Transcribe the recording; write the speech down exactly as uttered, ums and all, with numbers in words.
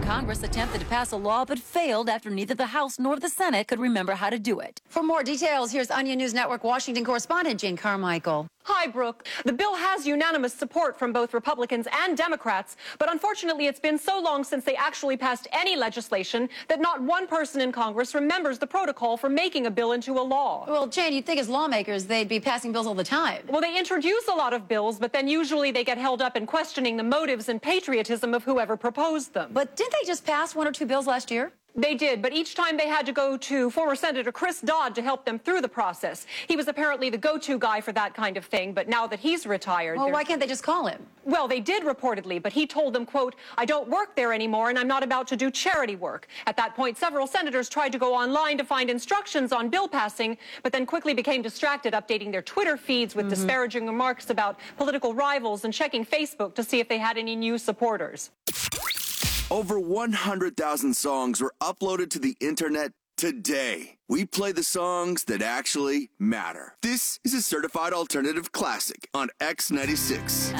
Congress attempted to pass a law but failed after neither the House nor the Senate could remember how to do it. For more details, here's Onion News Network Washington correspondent Jane Carmichael. Hi, Brooke. The bill has unanimous support from both Republicans and Democrats, but unfortunately it's been so long since they actually passed any legislation that not one person in Congress remembers the protocol for making a bill into a law. Well, Jane, you'd think as lawmakers they'd be passing bills all the time. Well, they introduce a lot of bills, but then usually they get held up in questioning the motives and patriotism of whoever proposed them. But didn't they just pass one or two bills last year? They did, but each time they had to go to former Senator Chris Dodd to help them through the process. He was apparently the go-to guy for that kind of thing, but now that he's retired... Well, why can't they just call him? Well, they did reportedly, but he told them, quote, "I don't work there anymore and I'm not about to do charity work." At that point, several senators tried to go online to find instructions on bill passing, but then quickly became distracted updating their Twitter feeds with mm-hmm. disparaging remarks about political rivals and checking Facebook to see if they had any new supporters. Over one hundred thousand songs were uploaded to the internet today. We play the songs that actually matter. This is a certified alternative classic on X ninety-six.